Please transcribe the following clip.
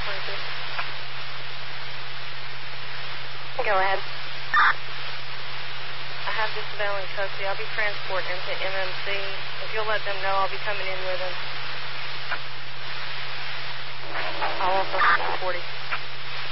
Go ahead. I have this Bell in custody. I'll be transporting him to MMC. If you'll let them know, I'll be coming in with him. I'll also 40.